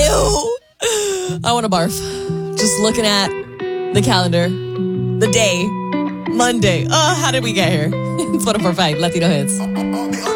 Ew. I want to barf. Just looking at the calendar, the day, Monday. How did we get here? It's 104.5 Latino Hits.